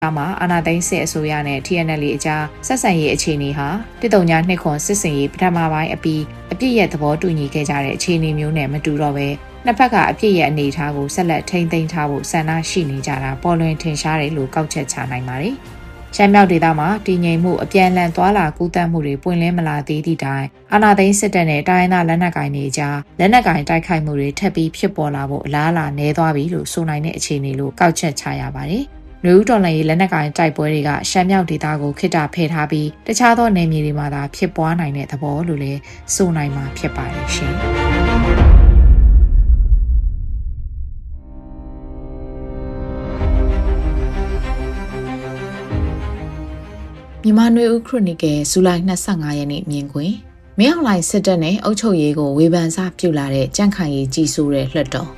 မှာအာဏာသိမ်းစစ်အစိုးရနဲ့ TNL အကြားဆက်ဆံရေးအခြေအနေဟာ139ခွန်စစ်စင်ရေးပထမပိုင်းအပြီးအပြည့်ရဲ့သဘောတူညီခဲ့ကြတဲ့အခြေအနေမျိုးနဲ့မတူတော့ပဲနှစ်ဖက်ကအပြည့်ရဲ့အနေအထားကိုဆက်လက်ထိန်းသိမ်းထားဖို့ဆန္ဒရှိနေကြတာပေါ်လွင်ထင်ရှားတယ်လို့ကောက်ချက်ချနိုင်ပါတယ်။ရှမ်းမြောက်ဒေသမှာတည်ငြိမ်မှုအပြန်အလှန်သွာလာကူးသန်းမှုတွေပွင့်လင်းမလာသေးသည့်တိုင်အာဏာသိမ်းစစ်တပ်နဲ့တိုင်းရင်းသားလက်နက်ကိုင်တွေကြားလက်နက်ကိုင်တိုက်ခိုက်မှုတွေထပ်ပြီးဖြစ်ပေါ်လာဖို့အလားအလာနည်းသွားပြီလို့ဆိုနိုင်တဲ့အခြေအနေလို့ကောက်ချက်ချရပါတယ်။လူဦးတော်လှန်ရေးလက်နက်ကိုင်တိုက်ပွဲတွေကရှမ်းမြောက်ဒေသကိုခေတ္တဖယ်ထားပြီးတခြားသောနယ်မြေတွေမှာသာဖြစ်ပွားနိုင်တဲ့သဘောလို့လည်းဆိုနိုင်မှာဖြစ်ပါတယ်ရှင်။မြန်မာနွေဦးခရိုနီကယ်ဇူလိုင်25ရက်နေ့မြင်ကွင်းမင်းအောင်လှိုင်စစ်တပ်နဲ့အုပ်ချုပ်ရေးကိုဝေဖန်စပြုလာတဲ့ကြန့်ခိုင်ရေးကြီးစိုးတဲ့လွှတ်တော်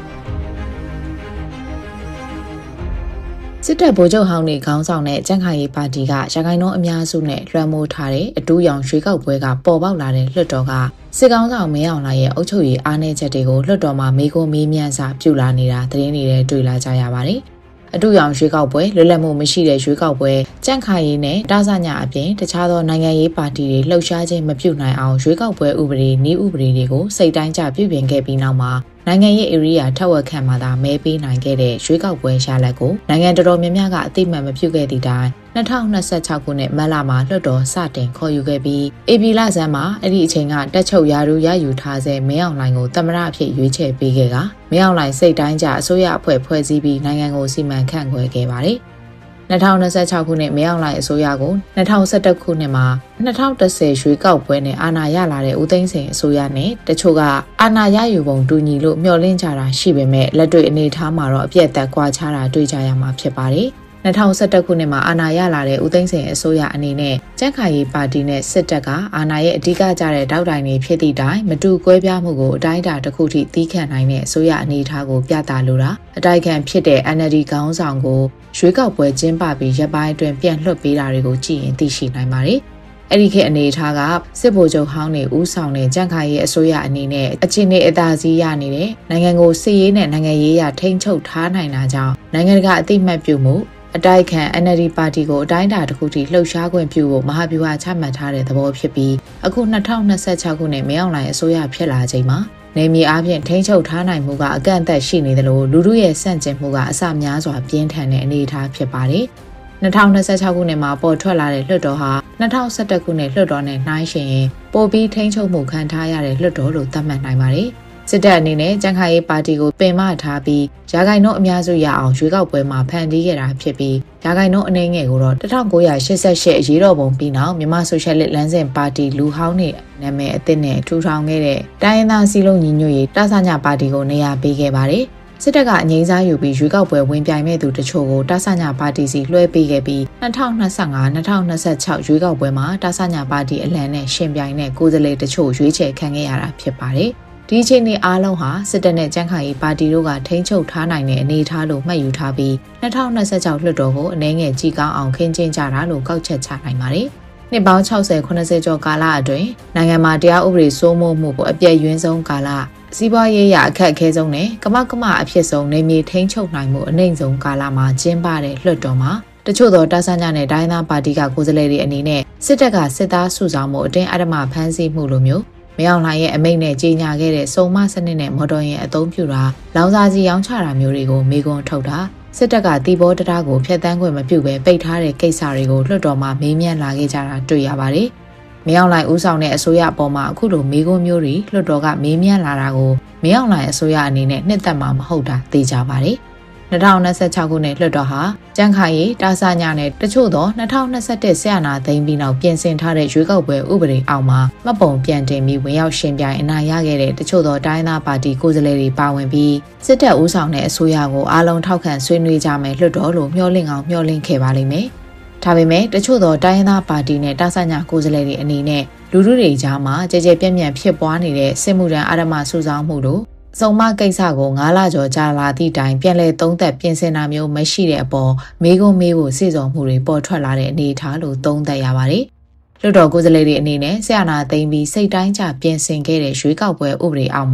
စစ်တပ်ဗိုလ်ချုပ်ဟောင်းတွေခေါင်းဆောင်တဲ့ကြန့်ခိုင်ရေးပါတီကရခိုင်နှုန်းအများစုနဲ့လွှမ်းမိုးထားတဲ့အတူရောင်ရွေးကောက်ပွဲကပေါ်ပေါက်လာတဲ့လွှတ်တော်ကစစ်ကောင်ဆောင်မင်းအောင်လှိုင်ရဲ့အုပ်ချုပ်ရေးအားနည်းချက်တွေကိုလွှတ်တော်မှာမေးခွန်းမေးမြန်းစာပြုလာနေတာသတင်းတွေနဲ့တွေ့လာကြရပါတယ်အတူရောင်ရွေးကောက်ပွဲလွတ်လပ်မှုမရှိတဲ့ရွေးကောက်ပွဲကြန့်ခိုင်ရေးနဲ့တားဆညာအပြင်တခြားသောနိုင်ငံရေးပါတီတွေလှုပ်ရှားခြင်းမပြုနိုင်အောင်ရွေးကောက်ပွဲဥပဒေနည်းဥပဒေတွေကိုစိတ်တိုင်းကျပြုပြင်ခဲ့ပြီးနောက်မှာနိုင်ငံရေး area ထက်ဝက်ခန့်မှသာမဲပေးနိုင်ခဲ့တဲ့ရွေးကောက်ပွဲရလဒ်ကိုနိုင်ငံတော်တော်များများကအသိမှတ်မပြုခဲ့သည့်တိုင်2026ခုနှစ်မတ်လမှာလွှတ်တော်စတင်ခေါ်ယူခဲ့ပြီးဧပြီလဆန်းမှာအဲ့ဒီအချိန်ကတက်ချုပ်ရာထူးရယူထားဆဲမင်းအောင်လှိုင်ကိုသမ္မတအဖြစ်ရွေးချယ်ပေးခဲ့ကမင်းအောင်လှိုင်စိတ်တိုင်းကျအစိုးရအဖွဲ့ဖွဲ့စည်းပြီးနိုင်ငံကိုစီမံခန့်ခွဲခဲ့ပါတယ်2026ခုနှစ်မင်းအောင်လှိုင်အစိုးရကို2021ခုနှစ်မှာ2010ရွေးကောက်ပွဲနဲ့အာဏာရလာတဲ့ဦးသိန်းစိန်အစိုးရနဲ့တချို့ကအာဏာရယူပုံတူညီလို့မျှော်လင့်ကြတာရှိပေမဲ့လက်တွေ့အနေအထားမှာတော့အပြည့်အသက်ကွာခြားတာတွေ့ကြရမှာဖြစ်ပါတယ်2021ခုနှစ်မှာအာဏာရလာတဲ့ဦးသိန်းစိန်အစိုးရအနေနဲ့ကြန့်ခိုင်ရေးပါတီနဲ့စစ်တပ်ကအာဏာရဲ့အဓိကကျတဲ့တောက်တိုင်တွေဖြစ်သည့်တိုင်မတူကွဲပြားမှုကိုအတိုင်းအတာတစ်ခုထိသီးခံနိုင်တဲ့အစိုးရအနေအထားကိုပြသလိုတာအတိုက်ခံဖြစ်တဲ့ NLD ခေါင်းဆောင်ကိုရွေးကောက်ပွဲကျင်းပပြီးရပ်ပိုင်းအတွင်းပြန်လွှတ်ပေးတာတွေကိုကြည့်ရင်သိရှိနိုင်ပါတယ်။အဲ့ဒီခေတ်အနေအထားကစစ်ဗိုလ်ချုပ်ဟောင်းတွေဦးဆောင်တဲ့ကြန့်ခိုင်ရေးအစိုးရအနေနဲ့အခြေအနေအသာစီးရနေတဲ့နိုင်ငံကိုစစ်ရေးနဲ့နိုင်ငံရေးရထိန်းချုပ်ထားနိုင်တာကြောင့်နိုင်ငံတကာအသိမှတ်ပြုမှုအတိုက်ခံ NLD ပါတီကိုအတိုင်းအတာတစ်ခုထိလှုပ်ရှားခွင့်ပြုဖို့မဟာဗျူဟာချမှတ်ထားတဲ့သဘောဖြစ်ပြီးအခု2026ခုနှစ်မင်းအောင်လှိုင်အစိုးရဖြစ်လာချိန်မှာနေမြေအားဖြင့်ထိန်းချုပ်ထားနိုင်မှုကအကန့်အသတ်ရှိနေသလိုလူထုရဲ့စန့်ကျင်မှုကအစများစွာပြင်းထန်တဲ့အနေအထားဖြစ်ပါတယ်။2026ခုနှစ်မှာပေါ်ထွက်လာတဲ့လွှတ်တော်ဟာ2021ခုနှစ်လွှတ်တော်နဲ့နှိုင်းယှဉ်ရင်ပိုပြီးထိန်းချုပ်မှုခံထားရတဲ့လွှတ်တော်လို့သတ်မှတ်နိုင်ပါတယ်။စစ်တပ်အနေနဲ့ကြန့်ခိုင်ရေးပါတီကိုပင်မထားပြီးရာဂိုင်နှုန်းအများစုရအောင်ရွေးကောက်ပွဲမှာဖန်တီးခဲ့တာဖြစ်ပြီးရာဂိုင်နှုန်းအနေငယ်ကိုတော့1988အရေးတော်ပုံပြီးနောက်မြန်မာဆိုရှယ်လစ်လမ်းစဉ်ပါတီလူဟောင်းနေနာမည်အသစ်နဲ့ထူထောင်ခဲ့တဲ့တိုင်းရင်းသားစည်းလုံးညီညွတ်ရေးတာဆညပါတီကိုနေရာပေးခဲ့ပါတယ်စစ်တပ်ကအငြိမ်းစားယူပြီးရွေးကောက်ပွဲဝင်ပြိုင်မဲ့သူတချို့ကိုတာဆညပါတီစီလွှဲပေးခဲ့ပြီး2025-2026ရွေးကောက်ပွဲမှာတာဆညပါတီအလံနဲ့ရှင်ပြိုင်တဲ့ကိုယ်စားလှယ်တချို့ရွေးချယ်ခံခဲ့ရတာဖြစ်ပါတယ်ဒီအချိန်ဒီအားလုံးဟာစစ်တပ်နဲ့ကြန့်ခိုင်ရေးပါတီတို့ကထိန်းချုပ်ထားနိုင်တဲ့အနေအထားလို့မှတ်ယူထားပြီး2026လွှတ်တော်ကိုအနည်းငယ်ကြီးကောင်းအောင်ခင်းကျင်းကြတာလို့ကောက်ချက်ချနိုင်ပါတယ်။နှစ်ပေါင်း60-80ကျော်ကာလအတွင်းနိုင်ငံမှာတရားဥပဒေစိုးမိုးမှုကိုအပြည့်ရင်းဆုံးကာလစီးပွားရေးရအခက်အခဲဆုံးနဲ့ကမအဖြစ်ဆုံးနေမြေထိန်းချုပ်နိုင်မှုအနှိမ့်ဆုံးကာလမှာကျင်းပတဲ့လွှတ်တော်မှာတချို့သောတာဆန်ညနဲ့ဒိုင်းသားပါတီကကိုယ်စားလှယ်တွေအနေနဲ့စစ်တပ်ကစစ်သားစုဆောင်မှုအတင်းအဓမ္မဖမ်းဆီးမှုလိုမျိုးမင်းအောင်လှိုင်ရဲ့အမိန့်နဲ့ကြေညာခဲ့တဲ့စုံမစနစ်နဲ့မော်တော်ယာဉ်အသုံးပြုတာလောင်စာဆီရောင်းချတာမျိုးတွေကိုမေခွန်းထုတ်တာစစ်တပ်ကတီဘောတရားကိုဖျက်ဆီးခွင့်မပြုဘဲပိတ်ထားတဲ့ကိစ္စတွေကိုလွှတ်တော်မှာမေးမြန်းလာခဲ့ကြတာတွေ့ရပါတယ်။မင်းအောင်လှိုင်ဦးဆောင်တဲ့အစိုးရအပေါ်မှာအခုလိုမေခွန်းမျိုးတွေလွှတ်တော်ကမေးမြန်းလာတာကိုမင်းအောင်လှိုင်အစိုးရအနေနဲ့နှစ်သက်မှာမဟုတ်တာသိကြပါတယ်။2026ခုနှစ်လွှတ်တော်ဟာကြန့်ခိုင်ရေးတာဆညာနဲ့တချို့သော2021ဆရာနာသိမ်းပြီးနောက်ပြင်ဆင်ထားတဲ့ရွေးကောက်ပွဲဥပဒေအောက်မှာမှတ်ပုံပြန်တင်ပြီးဝင်ရောက်ရှင်ပြိုင်အနိုင်ရခဲ့တဲ့တချို့သောတိုင်းသားပါတီကိုယ်စားလှယ်တွေပါဝင်ပြီးစစ်တပ်ဦးဆောင်တဲ့အစိုးရကိုအားလုံးထောက်ခံဆွေးနွေးကြမယ်လွှတ်တော်လို့မျှော်လင့်အောင်မျှော်လင့်ခဲ့ပါလိမ့်မယ်။ဒါပေမဲ့တချို့သောတိုင်းသားပါတီနဲ့တာဆညာကိုယ်စားလှယ်တွေအနေနဲ့လူထုတွေကြားမှာကြဲကြဲပြန့်ပြန့်ဖြစ်ပွားနေတဲ့စစ်မှုထမ်းအာဏာစုဆောင်းမှုတို့စုံမကိစ္စကို9လကျော်ကြာလာသည့်တိုင်ပြန်လည်သုံးသပ်ပြင်ဆင်တာမျိုးမရှိတဲ့အပေါ်မေးခွန်းမေးဖို့စေစုံမှုတွေပေါ်ထွက်လာတဲ့အနေအထားလို့သုံးသပ်ရပါတယ်။လွှတ်တော်ကိုယ်စားလှယ်တွေအနေနဲ့ဆရာနာသိမ်းပြီးစိတ်တိုင်းကျပြင်ဆင်ခဲ့တဲ့ရွေးကောက်ပွဲဥပဒေအောက်မှာ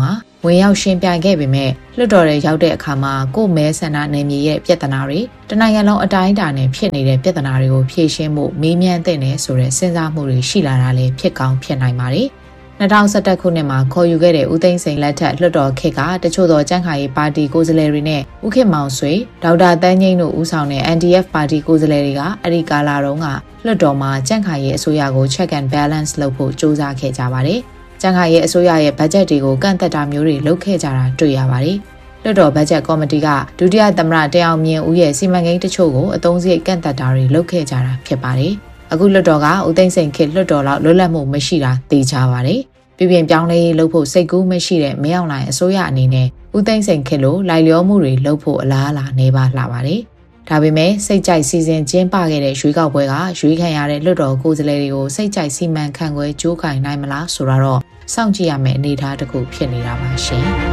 ဝင်ရောက်ရှင်းပြခဲ့ပေမဲ့လွှတ်တော်ရဲ့ရောက်တဲ့အခါမှာကိုမဲဆန္ဒနယ်မြေရဲ့ပြဿနာတွေတနိုင်ငံလုံးအတိုင်းအတာနဲ့ဖြစ်နေတဲ့ပြဿနာတွေကိုဖြေရှင်းဖို့မေးမြန်းတဲ့နယ်ဆိုတဲ့စဉ်းစားမှုတွေရှိလာတာလည်းဖြစ်ကောင်းဖြစ်နိုင်ပါတယ်2011ခုနှစ်မှာခေါ်ယူခဲ့တဲ့ဦးသိန်းစိန်လက်ထက်လွှတ်တော်ခေတ်ကတချို့သောကြံ့ခိုင်ရေးပါတီကိုယ်စားလှယ်တွေနဲ့ဦးခေတ်မောင်ဆွေဒေါက်တာတန်းငိမ့်တို့ဦးဆောင်တဲ့ NDF ပါတီကိုယ်စားလှယ်တွေကအဲ့ဒီကာလတုန်းကလွှတ်တော်မှာကြံ့ခိုင်ရေးအစိုးရကို check and balance လုပ်ဖို့ကြိုးစားခဲ့ကြပါတယ်။ကြံ့ခိုင်ရေးအစိုးရရဲ့ဘတ်ဂျက်တွေကိုကန့်သက်တာမျိုးတွေလုပ်ခဲ့ကြတာတွေ့ရပါတယ်။လွှတ်တော်ဘတ်ဂျက်ကော်မတီကဒုတိယသမ္မတတရားမြင့်ဦးရဲ့စီမံကိန်းတချို့ကိုအသုံးစရိတ်ကန့်သက်တာတွေလုပ်ခဲ့ကြတာဖြစ်ပါတယ်။အခုလွှတ်တော်ကဦးသိန်းစိန်ခေတ်လွှတ်တော်လောက်လွတ်လပ်မှုမရှိတာသိကြပါတယ်။ပြည်ပြောင်းလဲရေးလုပ်ဖို့စိတ်ကူးမရှိတဲ့မင်းအောင်လှိုင်အစိုးရအနေနဲ့ဦးသိန်းစိန်ခေတ်လိုလိုက်လျောမှုတွေလုပ်ဖို့အလားအလာနေပါလှပါတယ်။ဒါပေမဲ့စိတ်ကြိုက်စီစဉ်ကျင်းပခဲ့တဲ့ရွေးကောက်ပွဲကရွေးခံရတဲ့လွှတ်တော်ကိုယ်စားလှယ်တွေကိုစိတ်ကြိုက်စီမံခန့်ခွဲကြိုးကင်နိုင်မလားဆိုတာတော့စောင့်ကြည့်ရမယ့်အနေအထားတစ်ခုဖြစ်နေတာပါရှင်။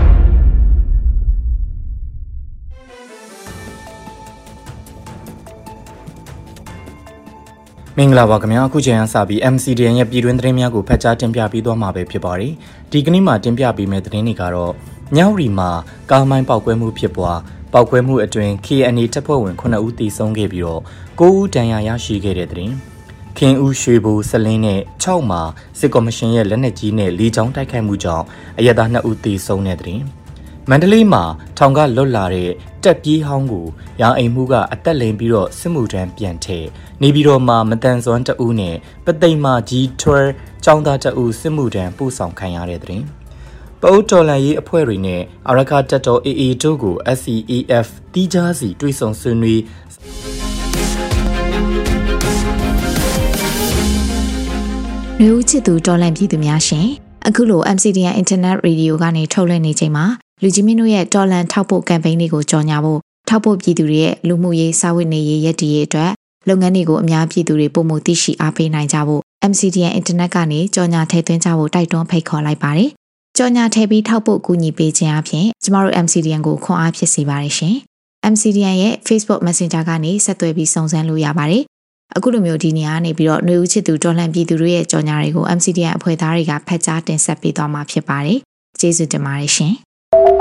မင်္ဂလာပါခင်ဗျာအခုချိန်ကစပြီး MCDN ရဲ့ပြည်တွင်းသတင်းများကိုဖတ်ကြားတင်ပြပေးသွားမှာပဲဖြစ်ပါတယ်ဒီကနေ့မှာတင်ပြပေးမယ့်သတင်းတွေကတော့ညောင်ရီမှာကားမိုင်းပေါက်ကွဲမှုဖြစ်ပွားပေါက်ကွဲမှုအတွင်း KNA တပ်ဖွဲ့ဝင်9ဦးသေဆုံးခဲ့ပြီးတော့9ဦးဒဏ်ရာရရှိခဲ့တဲ့သတင်းခင်ဦးရွှေဘူစလင်းနဲ့6မှာစစ်ကော်မရှင်ရဲ့လက်နက်ကြီးနဲ့လေကြောင်းတိုက်ခိုက်မှုကြောင့်အရက်သား2ဦးသေဆုံးတဲ့သတင်းမန္တလေးမှာထောင်ကလွတ်လာတဲ့တက်ပြေးဟောင်းကိုရောင်အိမ်မှုကအသက်လိမ်ပြီးတော့စစ်မှုထမ်းပြန်ထည့်နေပြီးတော့မှမတန်စွမ်းတအူးနဲ့ပသိမ်မာကြီးထွဲចောင်းသားတအူးစစ်မှုထမ်းပို့ဆောင်ခံရတဲ့တဲ့ပအုပ်တော်လှန်ရေးအဖွဲ့တွေနဲ့အာရခတပ်တော် AA တို့ကို SCEF တီးခြားစီတွေ့ဆုံဆွေးနွေးလူဦးချစ်သူတော်လှန်ပြည်သူများရှင်အခုလို MCDN Internet Radio ကနေထုတ်လွှင့်နေချိန်မှာလူကြီးမင်းတို့ရဲ့တော်လှန်ထောက်ပို့ကမ်ပိန်းတွေကိုကြော်ညာဖို့ထောက်ပို့ပြည်သူတွေရဲ့လူမှုရေးစာဝတ်နေရေးရည်တည်ရေးအတွက်လုပ်ငန်းတွေကိုအများပြည်သူတွေပုံမှုသိရှိအားပေးနိုင်ကြဖို့ MCDN Internet ကနေကြော်ညာထည့်သွင်းကြဖို့တိုက်တွန်းဖိတ်ခေါ်လိုက်ပါတယ်။ကြော်ညာထည့်ပြီးထောက်ပို့ကူညီပေးခြင်းအပြင်ကျမတို့ MCDN ကိုခွန်အားဖြစ်စေပါတယ်ရှင်။ MCDN ရဲ့ Facebook Messenger ကနေဆက်သွယ်ပြီးစုံစမ်းလို့ရပါတယ်။အခုလိုမျိုးဒီနေရာနေပြီးတော့ຫນွေဦးချစ်သူတော်လှန်ပြည်သူတွေရဲ့ကြော်ညာတွေကို MCDN အဖွဲ့သားတွေကဖတ်ကြားတင်ဆက်ပေးသွားမှာဖြစ်ပါတယ်။ကျေးဇူးတင်ပါတယ်ရှင်။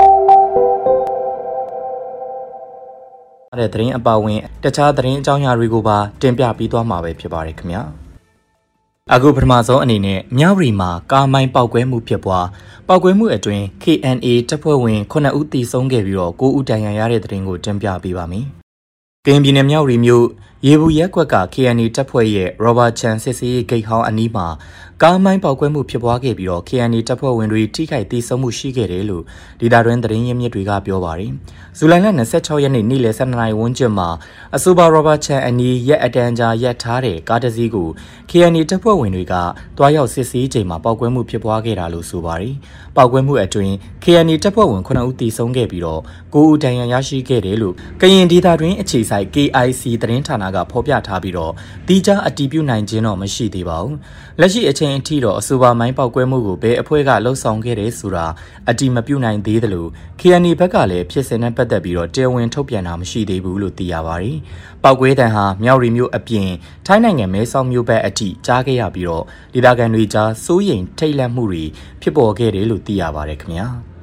တဲ့သတင်းအပါဝင်တခြားသတင်းအကြောင်းအရာတွေကိုပါတင်ပြပြီးသွားမှာပဲဖြစ်ပါတယ်ခင်ဗျာအခုပထမဆုံးအနေနဲ့မြောက်ရီမှာကားမိုင်းပေါက်ကွဲမှုဖြစ်ပွားပေါက်ကွဲမှုအတွင်း KNA တပ်ဖွဲ့ဝင်9ဦးသေဆုံးခဲ့ပြီးတော့9ဦးဒဏ်ရာရတဲ့သတင်းကိုတင်ပြပေးပါမယ်ကရင်ပြည်နယ်မြောက်ရီမြို့ရေဘူးရက်ကွက်က KNA တပ်ဖွဲ့ရဲ့ Robert Chan စစ်စေးဂိတ်ဟောင်းအနီးမှာကားမိုင်းပေါက်ကွဲမှုဖြစ်ပွားခဲ့ပြီးတော့ KNA တပ်ဖွဲ့ဝင်တွေထိခိုက်သေဆုံးမှုရှိခဲ့တယ်လို့ဒေသတွင်းသတင်းရင်းမြစ်တွေကပြောပါတယ်။ဇူလိုင်လ26ရက်နေ့နေ့လယ်12နာရီဝန်းကျင်မှာအဆိုပါ Robert Chan အနီးရက်အတန်ကြာရပ်ထားတဲ့ကားတစ်စီးကို KNA တပ်ဖွဲ့ဝင်တွေကတွားရောက်စစ်ဆေးချိန်မှာပေါက်ကွဲမှုဖြစ်ပွားခဲ့တာလို့ဆိုပါတယ်။ပေါက်ကွဲမှုအတွင်း KNA တပ်ဖွဲ့ဝင်9ဦးသေဆုံးခဲ့ပြီးတော့9ဦးဒဏ်ရာရရှိခဲ့တယ်လို့ကရင်ဒေသတွင်းအခြေစိုက် KIC သတင်းဌာနကဖော်ပြထားပြီးတော့တိကျအတည်ပြုနိုင်ခြင်းတော့မရှိသေးပါဘူး။လက်ရှိအချိန်အထိတော့အဆိုပါမိုင်းပေါက်ကွဲမှုကိုဘယ်အဖွဲ့ကလှုပ်ဆောင်ခဲ့တယ်ဆိုတာအတည်မပြုနိုင်သေးသလို KNA ဘက်ကလည်းဖြစ်စဉ်နဲ့ပတ်သက်ပြီးတော့တရားဝင်ထုတ်ပြန်တာမရှိသေးဘူးလို့သိရပါတယ်။ပေါက်ကွဲတံဟာမြောက်ရီမြို့အပြင်ထိုင်းနိုင်ငံမဲဆောက်မြို့ဘက်အထိကြားခဲ့ရပြီးတော့ဒေသခံတွေကြားစိုးရိမ်ထိတ်လန့်မှုတွေဖြစ်ပေါ်ခဲ့တယ်လို့သိရပါတယ်ခင်ဗျာ။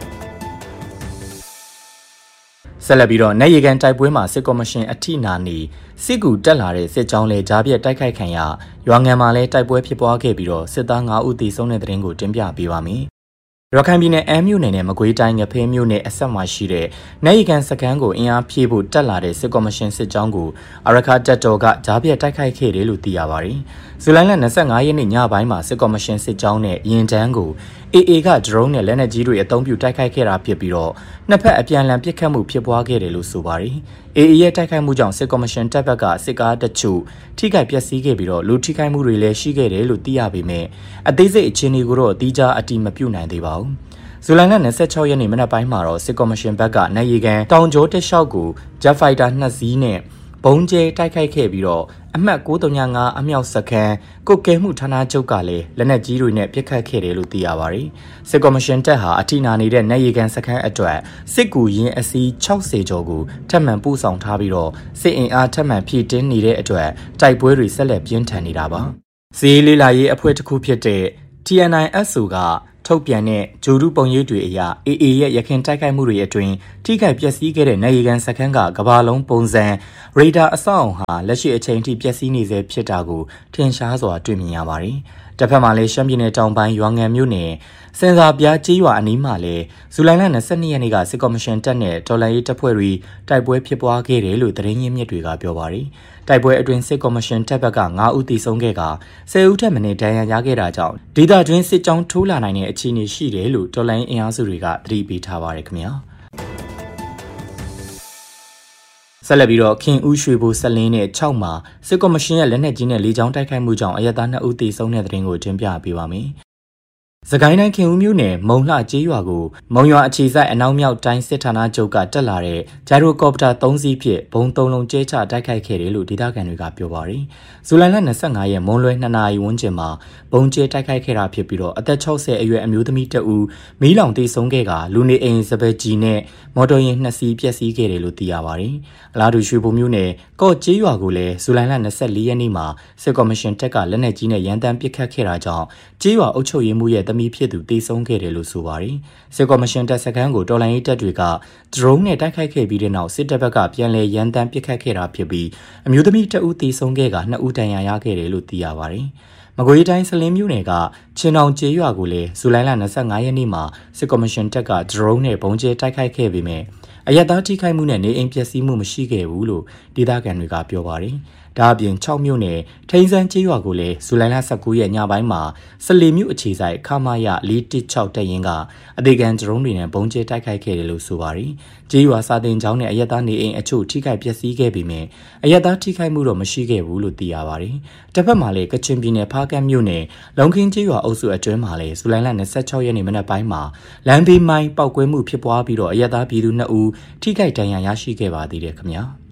ဆက်လက်ပြီးတော့နေရီကန်တိုက်ပွဲမှာစစ်ကော်မရှင်အထိနာနေစစ်ကူတက်လာတဲ့စစ်ကြောင်းလေကြားပြက်တိုက်ခိုက်ခံရရွာငံမှာလည်းတိုက်ပွဲဖြစ်ပွားခဲ့ပြီးတော့စစ်သား9ဦးသေဆုံးတဲ့တဲ့ရင်ကိုတင်ပြပေးပါမယ်။ရခိုင်ပြည်နယ်အမ်းမြို့နယ်နဲ့မကွေးတိုင်းငဖဲမြို့နယ်အဆက်မှာရှိတဲ့နေရီကန်စခန်းကိုအင်အားဖြည့်ဖို့တက်လာတဲ့စစ်ကော်မရှင်စစ်ကြောင်းကိုအာရခတပ်တော်ကကြားပြက်တိုက်ခိုက်ခဲ့တယ်လို့သိရပါတယ်။ဇူလိုင်လ25ရက်နေ့ညပိုင်းမှာစစ်ကော်မရှင်စစ်ကြောင်းနဲ့ရင်တန်းကိုAA က drone နဲ့လက်နက်ကြီးတွေအသုံးပြုတိုက်ခိုက်ခဲ့တာဖြစ်ပြီးတော့နှစ်ဖက်အပြန်အလှန်ပစ်ခတ်မှုဖြစ်ပွားခဲ့တယ်လို့ဆိုပါတယ်။ AA ရဲ့တိုက်ခိုက်မှုကြောင့်စစ်ကော်မရှင်တပ်ဘက်ကစစ်ကားတချို့ထိခိုက်ပျက်စီးခဲ့ပြီးတော့လူထိခိုက်မှုတွေလည်းရှိခဲ့တယ်လို့သိရပေမဲ့အသေးစိတ်အခြေအနေကိုတော့အတိအကျအတည်မပြုနိုင်သေးပါဘူး။ဇူလိုင်လ26ရက်နေ့မနက်ပိုင်းမှာတော့စစ်ကော်မရှင်ဘက်ကနိုင်ရီကန်တောင်ကျောတက်လျှောက်ကို Jet Fighter 2 စီးနဲ့ဘုံကျဲတိုက်ခိုက်ခဲ့ပြီးတော့အမှတ်935အမြောက်စခန်းကုတ်ကဲမှုဌာနချုပ်ကလည်းလက်နက်ကြီးတွေနဲ့ပစ်ခတ်ခဲ့တယ်လို့သိရပါတယ်။စစ်ကော်မရှင်တပ်ဟာအထိနာနေတဲ့နေရီကန်စခန်းအတွက်စစ်ကူရင်းအစီး60ကျော်ကိုထပ်မံပို့ဆောင်ထားပြီးတော့စစ်အင်အားထပ်မံဖြည့်တင်းနေတဲ့အတွက်တိုက်ပွဲတွေဆက်လက်ပြင်းထန်နေတာပါ။စီးလေးလာရေးအဖွဲ့တစ်ခုဖြစ်တဲ့ TNISO ကထုတ်ပြန်တဲ့ဂျိုဒူပုံရိပ်တွေအရ AA ရဲ့ရခိုင်တိုက်ခိုက်မှုတွေအတွင်းထိခိုက်ပျက်စီးခဲ့တဲ့နိုင်ကန်စခန်းကကဘာလုံးပုံစံရေဒါအဆောက်အုံဟာလက်ရှိအချိန်ထိပျက်စီးနေဆဲဖြစ်တာကိုထင်ရှားစွာတွေ့မြင်ရပါတယ်။တစ်ဖက်မှာလည်းရှမ်းပြည်နယ်တောင်ပိုင်းရွာငံမြို့နယ်စင်စာပြားကျေးရွာအနီးမှာလည်းဇူလိုင်လ22ရက်နေ့ကစစ်ကော်မရှင်တပ်နဲ့တော်လှန်ရေးတပ်ဖွဲ့တွေတိုက်ပွဲဖြစ်ပွားခဲ့တယ်လို့သတင်းရင်းမြစ်တွေကပြောပါတယ်။တိုက်ပွဲအတွင်းစစ်ကော်မရှင်တပ်ဘက်က9ဦးသေဆုံးခဲ့က10ဦးထက်မနည်းဒဏ်ရာရခဲ့တာကြောင့်ဒေသတွင်းစစ်ကြောင်းထိုးလာနိုင်တဲ့အခြေအနေရှိတယ်လို့တော်လှန်ရေးအင်အားစုတွေကသတိပေးထားပါတယ်ခင်ဗျာ။ဆက်လက်ပြီးတော့ခင်ဦးရွှေဘိုဆက်လင်းနဲ့6မှာစစ်ကော်မရှင်ရဲ့လက်နက်ကြီးနဲ့လေကြောင်းတိုက်ခိုက်မှုကြောင့်အရသား2ဦးသေဆုံးတဲ့တဲ့ရင်ကိုတင်ပြပေးပါမယ်။စကိုင်းတိုင်းခင်ဦးမြို့နယ်မုံလှကျေးရွာကိုမုံရွာအခြေစိုက်အနောက်မြောက်တိုင်းစစ်ဌာနချုပ်ကတက်လာတဲ့ဂျိုင်ရိုကော်ပတာ3စီးဖြင့်ဘုံ3လုံးကျဲချတိုက်ခိုက်ခဲ့တယ်လို့ဒေသခံတွေကပြောပါတယ်။ဇူလိုင်လ25ရက်မွန်းလွဲ2နာရီဝန်းကျင်မှာဘုံကျဲတိုက်ခိုက်ခဲ့တာဖြစ်ပြီးတော့အသက်60အရွယ်အမျိုးသမီး2ဦးမီးလောင်သေဆုံးခဲ့ကလူနေအိမ်စပယ်ကြီးနဲ့မော်တော်ယာဉ်2စီးပျက်စီးခဲ့တယ်လို့သိရပါတယ်။အလားတူရွှေဘုံမြို့နယ်ကော့ကျေးရွာကိုလည်းဇူလိုင်လ24ရက်နေ့မှာစစ်ကော်မရှင်တပ်ကလက်နက်ကြီးနဲ့ရန်တမ်းပစ်ခတ်ခဲ့တာကြောင့်ကျေးရွာအုပ်ချုပ်ရေးမှူးရဲ့သမီးဖြစ်သူသေဆုံးခဲ့တယ်လို့ဆိုပါတယ်။စစ်ကော်မရှင်တပ်စခန်းကိုတော်လှန်ရေးတပ်တွေကဒရုန်းနဲ့တိုက်ခိုက်ခဲ့ပြီးတဲ့နောက်စစ်တပ်ဘက်ကပြန်လည်ရန်တမ်းပစ်ခတ်ခဲ့တာဖြစ်ပြီးအမျိုးသမီး2ဦးသေဆုံးခဲ့က2ဦးဒဏ်ရာရခဲ့တယ်လို့သိရပါတယ်။မကွေးတိုင်းစလင်းမြို့နယ်ကချင်းအောင်ကျေးရွာကိုလည်းဇူလိုင်လ25ရက်နေ့မှာစစ်ကော်မရှင်တပ်ကဒရုန်းနဲ့ဘုံကျဲတိုက်ခိုက်ခဲ့ပေမဲ့အရသားထိခိုက်မှုနဲ့နေအိမ်ပျက်စီးမှုမရှိခဲ့ဘူးလို့ဒေသခံတွေကပြောပါတယ်။ဒါအပြင်6မြို့နယ်ထိန်းစန်းကျေးရွာကိုလည်းဇူလိုင်လ19ရက်ညပိုင်းမှာစလီမြို့အခြေဆိုင်ခမာယ416တပ်ရင်းကအသေးခံဒရုန်းတွေနဲ့ဘုံကျဲတိုက်ခိုက်ခဲ့တယ်လို့ဆိုပါတယ်။ကျေးရွာစာတင်ကျောင်းနဲ့အရသားနေအိမ်အချို့ထိခိုက်ပျက်စီးခဲ့ပေမဲ့အရသားထိခိုက်မှုတော့မရှိခဲ့ဘူးလို့သိရပါတယ်။တစ်ဖက်မှာလည်းကချင်ပြည်နယ်ဖားကန့်မြို့နယ်လုံခင်းကျေးရွာအုပ်စုအတွင်းမှာလည်းဇူလိုင်လ26ရက်နေ့မနက်ပိုင်းမှာလမ်းဘေးမိုင်းပောက်ကွဲမှုဖြစ်ပွားပြီးတော့အရသားပြည်သူ2ဦးထိခိုက်ဒဏ်ရာရရှိခဲ့ပါသေးတယ်ခင်ဗျာ။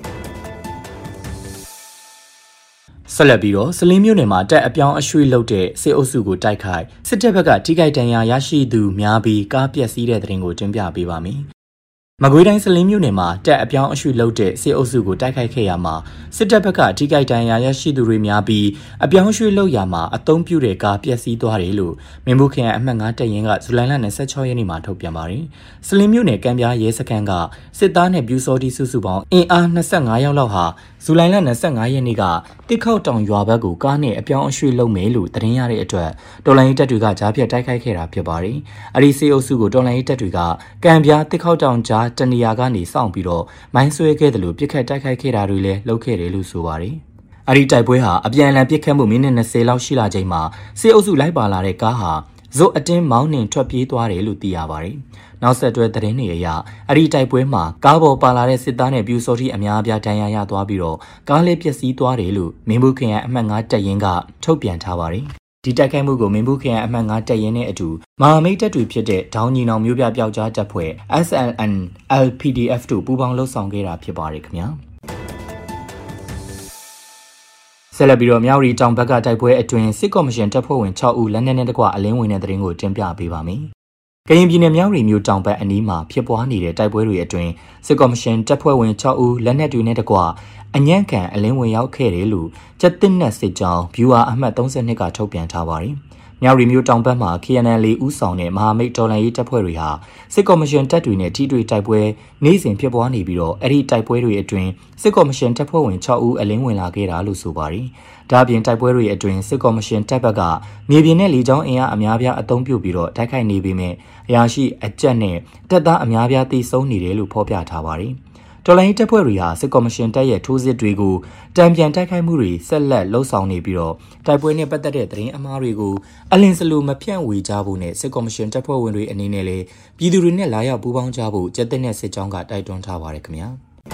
ဆက်လက်ပြီးတော့စလင်းမြို့နယ်မှာတက်အပြောင်းအရွှေ့လုပ်တဲ့စစ်အုပ်စုကိုတိုက်ခိုက်စစ်တပ်ဘက်ကထိခိုက်ဒဏ်ရာရရှိသူများပြီးကားပျက်စီးတဲ့တဲ့ရင်ကိုတင်ပြပေးပါမယ်။မကွေးတိုင်းစလင်းမြို့နယ်မှာတက်အပြောင်းအရွှေ့လုပ်တဲ့စစ်အုပ်စုကိုတိုက်ခိုက်ခဲ့ရမှာစစ်တပ်ဘက်ကထိခိုက်ဒဏ်ရာရရှိသူတွေများပြီးအပြောင်းအရွှေ့လုပ်ရမှာအသုံးပြုတဲ့ကားပျက်စီးသွားတယ်လို့မင်းဘူးခရိုင်အမှတ်9တပ်ရင်းကဇူလိုင်လ26ရက်နေ့မှာထုတ်ပြန်ပါတယ်။စလင်းမြို့နယ်ကံပြားရဲစခန်းကစစ်သားနဲ့ပြူစောတိစုစုပေါင်းအင်အား25ယောက်လောက်ဟာဇူလိုင်လ25ရက်နေ့ကတစ်ခေါက်တောင်ရွာဘက်ကိုကားနဲ့အပြောင်းအရွှေ့လုပ်မယ်လို့သတင်းရတဲ့အတွက်တော်လိုင်းတပ်တွေကကြားဖြတ်တိုက်ခိုက်ခဲ့တာဖြစ်ပါတယ်။အဲဒီစစ်အုပ်စုကိုတော်လိုင်းတပ်တွေကကံပြားတစ်ခေါက်တောင်ကြားတနေရာကနေစောင့်ပြီးတော့မိုင်းဆွဲခဲ့တယ်လို့ပြစ်ခတ်တိုက်ခိုက်ခဲ့တာတွေလည်းလုပ်ခဲ့တယ်လို့ဆိုပါတယ်။အဲဒီတိုက်ပွဲဟာအပြန်အလှန်ပစ်ခတ်မှုမိနစ်20လောက်ရှိလာချိန်မှာစစ်အုပ်စုလိုက်ပါလာတဲ့ကားဟာဇွတ်အတင်းမောင်းနှင်ထွက်ပြေးသွားတယ်လို့သိရပါတယ်။နောက်ဆက်တွဲသတင်းတွေအရအဲ့ဒီတိုက်ပွဲမှာကားပေါ်ပါလာတဲ့စစ်သားနဲ့ပြူစောတိအများအပြားဒဏ်ရာရသွားပြီးတော့ကားလေးပျက်စီးသွားတယ်လို့မင်းဘူးခရိုင်အမှတ်9တပ်ရင်းကထုတ်ပြန်ထားပါတယ်။ဒီတိုက်ခိုက်မှုကိုမင်းဘူးခရိုင်အမှတ်9တပ်ရင်းနဲ့အတူမဟာမိတ်တပ်တွေဖြစ်တဲ့ဒေါင်းညီနောင်မျိုးပြပျောက်ကြားတပ်ဖွဲ့ SLN LPDF တို့ပူးပေါင်းလှုပ်ဆောင်ခဲ့တာဖြစ်ပါတယ်ခင်ဗျာ။ဆက်လက်ပြီးတော့မြောက်ရီတောင်ဘက်ကတိုက်ပွဲအတွင်းစစ်ကော်မရှင်တပ်ဖွဲ့ဝင်6ဦးလက်နက်နဲ့တကွအလင်းဝင်တဲ့တဲ့ရင်ကိုတင်ပြပေးပါမယ်။ကရင်ပြည်နယ်မြောက်ရီမြို့တောင်ဘက်အနီးမှာဖြစ်ပွားနေတဲ့တိုက်ပွဲတွေအတွင်းစစ်ကော်မရှင်တပ်ဖွဲ့ဝင်6ဦးလက်နက်တွေနဲ့တကွအညံ့ခံအလင်းဝင်ရောက်ခဲ့တယ်လို့ကျက်တစ်နက်စစ်ကြောင်း viewer အမှတ်32ကထုတ်ပြန်ထားပါတယ်။မြောက်ရီမြို့တောင်ဘက်မှာ KNL ဦးဆောင်တဲ့မဟာမိတ်တော်လှန်ရေးတပ်ဖွဲ့တွေဟာစစ်ကော်မရှင်တပ်တွေနဲ့ထိတွေ့တိုက်ပွဲနေ့စဉ်ဖြစ်ပွားနေပြီးတော့အဲ့ဒီတိုက်ပွဲတွေအတွင်းစစ်ကော်မရှင်တပ်ဖွဲ့ဝင်6ဦးအလင်းဝင်လာခဲ့တာလို့ဆိုပါတယ်။ဒါ့အပြင်တိုက်ပွဲတွေအတွင်းစစ်ကော်မရှင်တပ်ဘက်ကမြေပြင်နဲ့လေကြောင်းအင်အားအများပြားအသုံးပြုပြီးတော့တိုက်ခိုက်နေပေမဲ့အရာရှိအကြက်နဲ့တပ်သားအများပြားသေဆုံးနေတယ်လို့ဖော်ပြထားပါတယ်။တော်လိုင်းတပ်ဖွဲ့တွေဟာစစ်ကော်မရှင်တပ်ရဲ့ထိုးစစ်တွေကိုတံပြန်တိုက်ခိုက်မှုတွေဆက်လက်လှုပ်ဆောင်နေပြီးတော့တိုက်ပွဲနဲ့ပတ်သက်တဲ့သတင်းအမှားတွေကိုအလင်းစလိုမဖြန့်ဝေကြဖို့နဲ့စစ်ကော်မရှင်တပ်ဖွဲ့ဝင်တွေအနေနဲ့လည်းပြည်သူတွေနဲ့လာရောက်ပူးပေါင်းကြဖို့ကျက်တဲ့နဲ့စစ်ကြောင်းကတိုက်တွန်းထားပါတယ်ခင်ဗျာ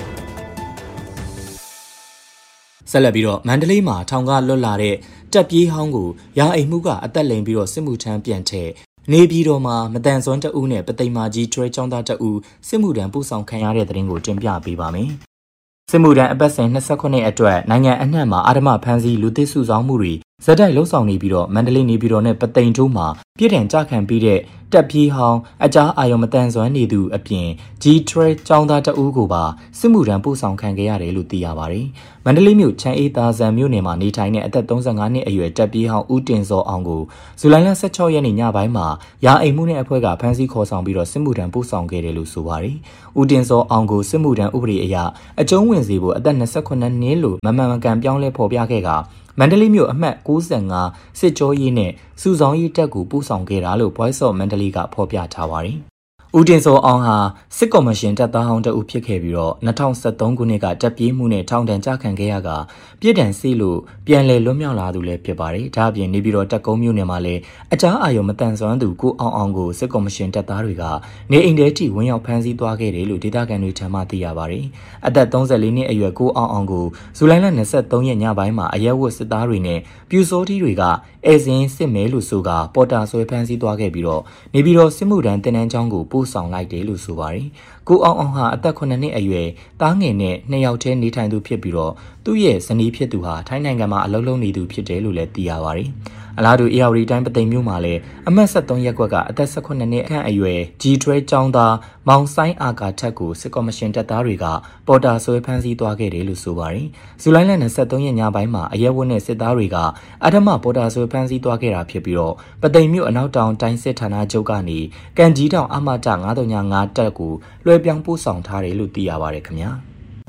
ဆက်လက်ပြီးတော့မန္တလေးမှာထောင်ကလွတ်လာတဲ့တပ်ပြေးဟောင်းကိုရာအိမ်မှုကအသက်လိမ်ပြီးတော့စစ်မှုထမ်းပြန်ထည့်နေပြည်တော်မှာမတန်ဆွမ်းတအူးနဲ့ပသိမ်မာကြီးထွဲကျောင်းသားတအူးစစ်မှုထမ်းပို့ဆောင်ခံရတဲ့တဲ့ရင်ကိုတင်ပြပေးပါမယ်။စစ်မှုထမ်းအပတ်စဉ်28အတွက်နိုင်ငံအနှံ့မှာအာဓမဖမ်းဆီးလူသစ်စုဆောင်းမှုတွေဇက်တိုက်လှုပ်ဆောင်နေပြီးတော့မန္တလေးနေပြည်တော်နဲ့ပသိမ်ကျိုးမှာပြည့်ထန်ကြခံပြီးတဲ့တက်ပြေးဟောင်းအကြားအာယုံမတန်ဆွမ်းနေသူအပြင် G-Trade ចောင်းသားတအူးကိုပါစစ်မှုထမ်းပို့ဆောင်ခံခဲ့ရတယ်လို့သိရပါတယ်။မန္တလေးမြို့ချမ်းအေးသားဆန်မြို့နယ်မှာနေထိုင်တဲ့အသက်35နှစ်အရွယ်တက်ပြေးဟောင်းဦးတင်စောအောင်ကိုဇူလိုင်လ16ရက်နေ့ညပိုင်းမှာရာအိမ်မှုနဲ့အဖွဲ့ကဖမ်းဆီးခေါ်ဆောင်ပြီးတော့စစ်မှုထမ်းပို့ဆောင်ခဲ့တယ်လို့ဆိုပါတယ်။ဦးတင်စောအောင်ကိုစစ်မှုထမ်းဥပဒေအရအကျုံးဝင်စေဖို့အသက်28နှစ်လို့မမှန်မကန်ပြောင်းလဲဖော်ပြခဲ့ကမန္တလေးမြို့အမှတ်65စစ်ကြောရေးနဲ့စုဆောင်ရေးတပ်ကိုပို့ဆောင်ခဲ့တာလို့ Voice of Mandalay ကဖော်ပြထားပါတယ်။ဦးတင်စောအောင်ဟာစစ်ကော်မရှင်တပ်သားဟောင်းတအုပ်ဖြစ်ခဲ့ပြီးတော့2013ခုနှစ်ကတပ်ပြေးမှုနဲ့ထောင်ဒဏ်ကျခံခဲ့ရကပြည်ထန်စီလို့ပြန်လည်လွတ်မြောက်လာသူလည်းဖြစ်ပါတယ်။ဒါအပြင်နေပြည်တော်တပ်ကုန်းမြို့နယ်မှာလည်းအကြားအာရုံမတန်ဆွမ်းသူကိုအောင်ကိုစစ်ကော်မရှင်တပ်သားတွေကနေအိမ်ထဲထိဝင်ရောက်ဖမ်းဆီးသွားခဲ့တယ်လို့ဒေသခံတွေထံမှသိရပါတယ်။အသက်34နှစ်အရွယ်ကိုအောင်ကိုဇူလိုင်လ23ရက်ညပိုင်းမှာအရက်ဝတ်စစ်သားတွေနဲ့ပြူစောထီးတွေကအဲစင်းစစ်မဲလို့ဆိုကပေါ်တာဆွဲဖမ်းဆီးသွားခဲ့ပြီးတော့နေပြည်တော်စစ်မှုထမ်းတင်နန်းကျောင်းကိုပို့ဆောင်လိုက်တယ်လို့ဆိုပါတယ်။ကိုအောင်ဟာအသက်9နှစ်အရွယ်သားငယ်နဲ့2ယောက်တည်းနေထိုင်သူဖြစ်ပြီးတော့သူ့ရဲ့ဇနီးဖြစ်သူဟာထိုင်းနိုင်ငံမှာအလုပ်လုပ်နေသူဖြစ်တယ်လို့လည်းသိရပါတယ်။အလားတူအေရဝတီတိုင်းပသိမ်မြို့မှာလည်းအမှတ်73ရပ်ကွက်ကအသက်18နှစ်ခန့်အရွယ် G-Trade ចောင်းသားမောင်ဆိုင်အာကာထက်ကိုစစ်ကော်မရှင်တပ်သားတွေကပေါ်တာဆွဲဖမ်းဆီးသွားခဲ့တယ်လို့ဆိုပါတယ်။ဇူလိုင်လ23ရက်ညပိုင်းမှာအရက်ဝတ်နဲ့စစ်သားတွေကအထမပေါ်တာဆွဲဖမ်းဆီးသွားခဲ့တာဖြစ်ပြီးတော့ပသိမ်မြို့အနောက်တောင်တိုင်းစစ်ဌာနချုပ်ကနေကန်ကြီးတောင်အမတ935တပ်ကိုလွှဲပြောင်းပို့ဆောင်ထားတယ်လို့သိရပါတယ်ခင်ဗျာ။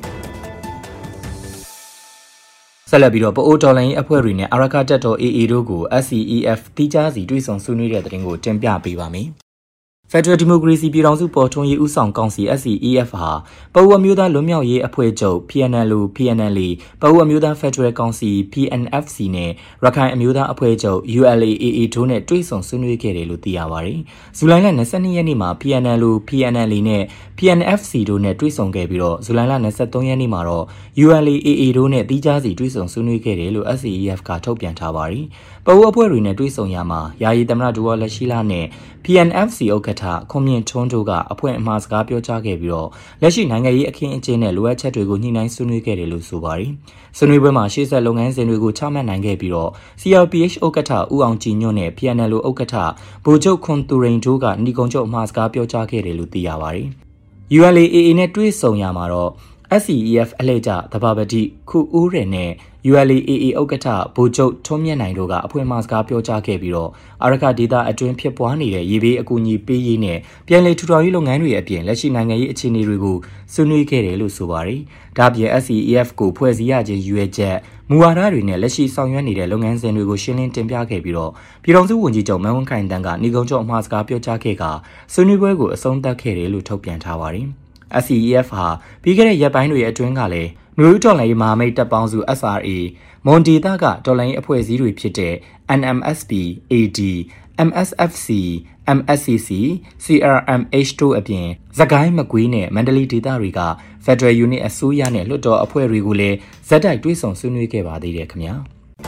ဆက်လက်ပြီးတော့ပအိုးတော်လိုင်းအဖွဲ့တွေနဲ့အာရခတပ်တော် AA တို့ကို SCEF တိကျစီတွေ့ဆုံဆွေးနွေးတဲ့တဲ့တင်ကိုတင်ပြပေးပါမယ်။ Federal Democracy ပြည်ထောင်စုပေါ်ထွန်းရေးဦးဆောင်ကောင်စီ SCEF ဟာပအိုးအမျိုးသားလွတ်မြောက်ရေးအဖွဲ့ချုပ် PNLO PNLA ပအိုးအမျိုးသား Federal ကောင်စီ PNFC နဲ့ရခိုင်အမျိုးသားအဖွဲ့ချုပ် ULA/AA တို့နဲ့တွေ့ဆုံဆွေးနွေးခဲ့တယ်လို့သိရပါတယ်။ဇူလိုင်လ22ရက်နေ့မှာ PNLO PNLA နဲ့ PNFC တို့နဲ့တွေ့ဆုံခဲ့ပြီးတော့ဇူလိုင်လ23ရက်နေ့မှာတော့ ULA/AA တို့နဲ့တိကျစီတွေ့ဆုံဆွေးနွေးခဲ့တယ်လို့ SCEF ကထုတ်ပြန်ထားပါတယ်။ပအိုးအဖွဲ့တွေနဲ့တွေ့ဆုံရမှာယာယီသမ္မတဒူဝါလက်ရှိလာနဲ့ PNFC ဥက္ကဋ္ဌခွန်မြင့်ထွန်းတို့ကအဖွဲ့အမှားစကားပြောကြားခဲ့ပြီးတော့လက်ရှိနိုင်ငံရေးအခင်းအကျင်းနဲ့လိုအပ်ချက်တွေကိုညှိနှိုင်းဆွေးနွေးခဲ့တယ်လို့ဆိုပါတယ်။ဆွေးနွေးပွဲမှာရှေ့ဆက်လုပ်ငန်းစဉ်တွေကိုချမှတ်နိုင်ခဲ့ပြီးတော့ CRPH ဥက္ကဋ္ဌဦးအောင်ကြည်ညွန့်နဲ့ PNLO ဥက္ကဋ္ဌဗိုလ်ချုပ်ခွန်သူရိန်တို့ကဏီကုံချုပ်အမှားစကားပြောကြားခဲ့တယ်လို့သိရပါတယ်။ ULA/AA နဲ့တွေ့ဆုံရမှာတော့ SCEF အလှည့်ကျသဘာပတိခုဦးရယ်နဲ့ ULA/AA ဥက္ကဋ္ဌဗိုလ်ချုပ်ထွန်းမြတ်နိုင်တို့ကအဖွင့်အမှာစကားပြောကြားခဲ့ပြီးတော့အာရခဒေသအတွင်းဖြစ်ပွားနေတဲ့ရေဘေးအကူအညီပေးရေးနဲ့ပြန်လည်ထူထောင်ရေးလုပ်ငန်းတွေအပြင်လက်ရှိနိုင်ငံရေးအခြေအနေတွေကိုဆွေးနွေးခဲ့တယ်လို့ဆိုပါတယ်။ဒါ့အပြင် SCEF ကိုဖွဲ့စည်းရခြင်းရွေးချက်မူဝါဒတွေနဲ့လက်ရှိဆောင်ရွက်နေတဲ့လုပ်ငန်းစဉ်တွေကိုရှင်းလင်းတင်ပြခဲ့ပြီးတော့ပြည်ထောင်စုဝန်ကြီးချုပ်မန်းဝင်းခိုင်တန်းကဏီကုံချုပ်အမှာစကားပြောကြားခဲ့ကဆွေးနွေးပွဲကိုအဆုံးသတ်ခဲ့တယ်လို့ထုတ်ပြန်ထားပါတယ်။ SCEF ဟာပြီးခဲ့တဲ့ရက်ပိုင်းတွေအတွင်းကလည်းနယူးတော်လိုင်းမဟာမိတ်တပ်ပေါင်းစု SRA မွန်ဒေတာကတော်လိုင်းအဖွဲ့အစည်းတွေဖြစ်တဲ့ NMSP AD MSFC MSCC CRMH တို့အပြင်သကိုင်းမကွေးနဲ့မန္တလေးဒေသတွေက Federal Unit အစိုးရနဲ့လွှတ်တော်အဖွဲ့တွေကိုလည်းဇက်တိုက်တွေ့ဆုံဆွေးနွေးခဲ့ပါသေးတယ်ခင်ဗျာ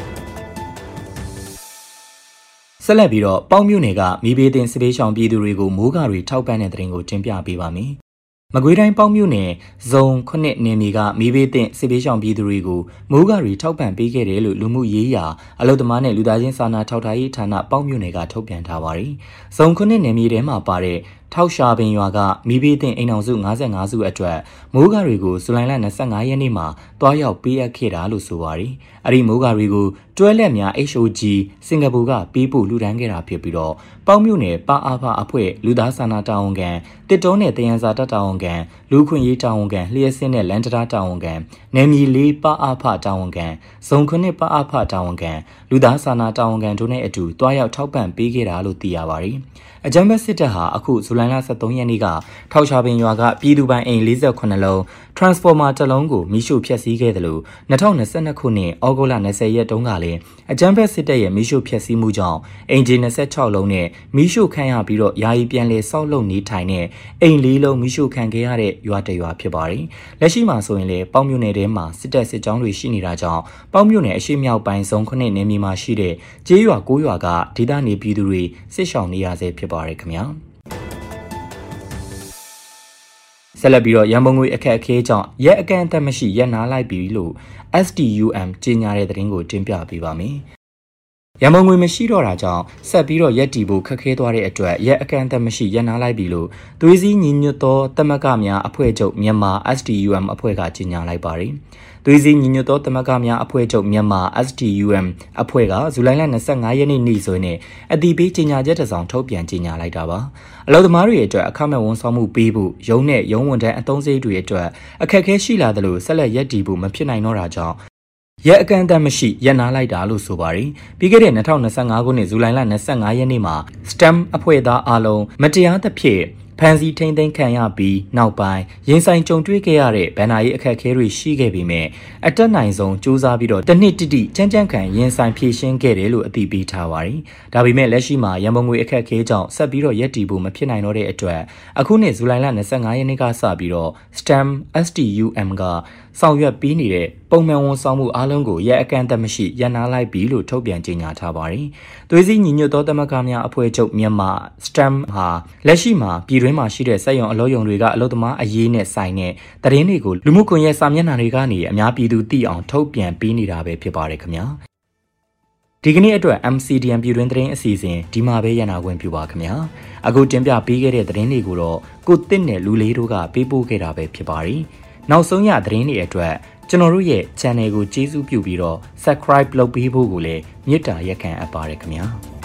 ဆက်လက်ပြီးတော့ပေါင်းမြို့နယ်ကမိဘေးတင်စစ်ပေးရှောင်ပြည်သူတွေကိုမိုးကာတွေထောက်ပံ့တဲ့တဲ့တင်ကိုတင်ပြပေးပါမယ်မကွေးတိုင်းပေါင်းမြို့နယ်ဇုံ9နယ်မြေကမိဘေးတင်စစ်ပေးရှောင်ပြည်သူတွေကိုမိုးကာတွေထောက်ပံ့ပေးခဲ့တယ်လို့လူမှုရေးရာအလုပ်သမားနဲ့လူသားချင်းစာနာထောက်ထားရေးဌာနပေါင်းမြို့နယ်ကထုတ်ပြန်ထားပါတယ်။ဇုံ9နယ်မြေထဲမှာပါတဲ့ထောက်ရှာပင်ရွာကမိဘေးတင်အိမ်အောင်စု55စုအတွက်မိုးကာတွေကိုဇူလိုင်လ25ရက်နေ့မှာတွားရောက်ပေးအပ်ခဲ့တာလို့ဆိုပါတယ်။အဲဒီမိုးကာတွေကိုတွဲလက်များ HOG စင်ကာပူကပေးပို့လူဒန်းခဲ့တာဖြစ်ပြီးတော့ပေါင်းမြို့နယ်ပအားဖအဖွဲ့လူသားစာနာတာဝန်ခံတစ်တုံးနဲ့တယန်စာတပ်တာဝန်ခံလူခွင့်ရေးတာဝန်ခံလျှက်စင်းနဲ့လန်တရာတာဝန်ခံနယ်မြေ၄ပအားဖတာဝန်ခံဇုံ9ပအားဖတာဝန်ခံလူသားစာနာတာဝန်ခံတို့နဲ့အတူတွားရောက်ထောက်ပံ့ပေးခဲ့တာလို့သိရပါတယ်။အကြမ်းဖက်စစ်တပ်ဟာအခုဇူလိုင်လ23ရက်နေ့ကထောက်ချပင်ရွာကပြည်သူပိုင်အိမ်48လုံး transformer တစ်လုံးကိုမိရှို့ဖျက်ဆီးခဲ့တယ်လို့2022ခုနှစ်ဩဂုတ်လ20ရက်တုန်းကလည်းအကြမ်းဖက်စစ်တပ်ရဲ့မိရှို့ဖျက်ဆီးမှုကြောင့်အိမ်ခြေ26လုံးနဲ့မိရှို့ခံရပြီးတော့ယာယီပြန်လည်ဆောက်လုပ်နေထိုင်တဲ့အိမ်4လုံးမိရှို့ခံခဲ့ရတဲ့ရွာတစ်ရွာဖြစ်ပါတယ်။လက်ရှိမှာဆိုရင်လည်းပေါင်းမြို့နယ်ထဲမှာစစ်တပ်စစ်ကြောင်းတွေရှိနေတာကြောင့်ပေါင်းမြို့နယ်အရှိမြောက်ပိုင်းဇုံ9နယ်မြေမှာရှိတဲ့ကျေးရွာ9ရွာကဒေသနေပြည်သူတွေစစ်ရှောင်နေရဆဲဖြစ်ပါတယ်ခင်ဗျာဆက်လက်ပြီးတော့ရန်ကုန်ငွေအခက်အခဲကြောင့်ရက်အကန့်အသတ်မရှိရက်နားလိုက်ပြီလို့ STUM ကြေညာတဲ့သတင်းကိုတင်ပြပေးပါမယ်ရန်ပုံငွေမရှိတော့တာကြောင့်ဆက်ပြီးတော့ရက်တီဖို့ခက်ခဲသွားတဲ့အတွက်ရက်အကန့်အသတ်မရှိရပ်နားလိုက်ပြီလို့သွေးစည်းညီညွတ်သောသမဂ္ဂများအဖွဲ့ချုပ်မြန်မာ STUM အဖွဲ့ကကြေညာလိုက်ပါတယ်။သွေးစည်းညီညွတ်သောသမဂ္ဂများအဖွဲ့ချုပ်မြန်မာ STUM အဖွဲ့ကဇူလိုင်လ25ရက်နေ့စွဲနဲ့အတည်ပြုကြေညာချက်တစ်စောင်ထုတ်ပြန်ကြေညာလိုက်တာပါ။အလုပ်သမားတွေအတွက်အခမဲ့ဝန်ဆောင်မှုပေးဖို့ရုံးနဲ့ရုံးဝန်ထမ်းအသုံးစရိတ်တွေအတွက်အခက်အခဲရှိလာသလိုဆက်လက်ရက်တီဖို့မဖြစ်နိုင်တော့တာကြောင့်ရက်အကန့်အသတ်မရှိရပ်နားလိုက်တာလို့ဆိုပါတယ်။ပြီးခဲ့တဲ့2025ခုနှစ်ဇူလိုင်လ25ရက်နေ့မှာ STEM အဖွဲ့သားအားလုံးမတရားသဖြင့်ဖန်စီထိန်သိမ်းခံရပြီးနောက်ပိုင်းရင်ဆိုင်ကြုံတွေ့ခဲ့ရတဲ့ဗန်နာရေးအခက်အခဲတွေရှိခဲ့ပေမဲ့အတက်နိုင်ဆုံးစူးစမ်းပြီးတော့တစ်နှစ်တိတိကြမ်းကြမ်းခံရင်ဆိုင်ဖြည့်ရှင်းခဲ့တယ်လို့အသိပေးထားပါတယ်။ဒါပေမဲ့လက်ရှိမှာရန်ပုံငွေအခက်အခဲကြောင့်ဆက်ပြီးတော့ရက်တီဖို့မဖြစ်နိုင်တော့တဲ့အတွက်အခုနှစ်ဇူလိုင်လ25ရက်နေ့ကစပြီးတော့ STEM STUM ကဆောင်ရွက်ပြီးနေတဲ့ပုံမှန်ဝန်ဆောင်မှုအားလုံးကိုရက်အကန့်အသတ်မရှိရပ်နားလိုက်ပြီလို့ထုတ်ပြန်ကြေညာထားပါတယ်။သွေးစည်းညီညွတ်သောသမဂ္ဂများအဖွဲ့ချုပ်မြန်မာ STEM ဟာလက်ရှိမှာပြည်တွင်းမှာရှိတဲ့စက်ရုံအလုပ်ရုံတွေကအလုပ်သမားအရေးနဲ့ဆိုင်တဲ့သတင်းတွေကိုလူမှုကွန်ရက်စာမျက်နှာတွေကနေအများပြည်သူသိအောင်ထုတ်ပြန်ပေးနေတာပဲဖြစ်ပါတယ်ခင်ဗျာ။ဒီကနေ့အတွက် MCDN ပြည်တွင်းသတင်းအစီအစဉ်ဒီမှာပဲရန်နာခွင့်ပြုပါခင်ဗျာ။အခုတင်ပြပေးခဲ့တဲ့သတင်းတွေကိုတော့ကိုတစ်နဲ့လူလေးတို့ကပေးပို့ခဲ့တာပဲဖြစ်ပါတယ်။နောက်ဆုံးရသတင်းတွေအတွက်ကျွန်တော်တို့ရဲ့ channel ကိုကျေးဇူးပြုပြီးတော့ subscribe လုပ်ပေးဖို့ကိုလည်းမေတ္တာရက်ခံအပ်ပါတယ်ခင်ဗျာ။